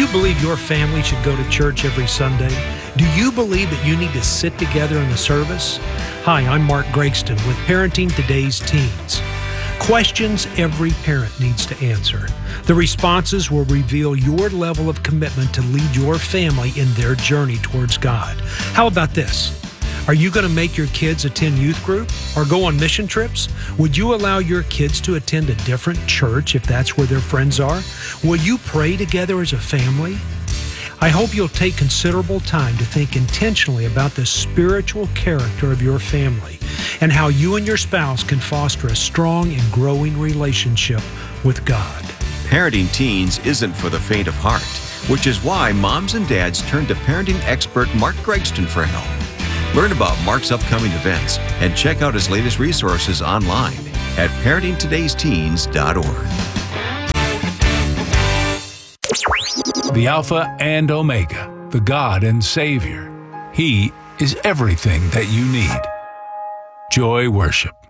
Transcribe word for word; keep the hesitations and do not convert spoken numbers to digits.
you believe your family should go to church every Sunday? Do you believe that you need to sit together in the service? Hi, I'm Mark Gregston with Parenting Today's Teens. Questions every parent needs to answer. The responses will reveal your level of commitment to lead your family in their journey towards God. How about this? Are you going to make your kids attend youth group or go on mission trips? Would you allow your kids to attend a different church if that's where their friends are? Will you pray together as a family? I hope you'll take considerable time to think intentionally about the spiritual character of your family and how you and your spouse can foster a strong and growing relationship with God. Parenting teens isn't for the faint of heart, which is why moms and dads turn to parenting expert Mark Gregston for help. Learn about Mark's upcoming events and check out his latest resources online at parenting todays teens dot org. The Alpha and Omega, the God and Savior. He is everything that you need. Joy Worship.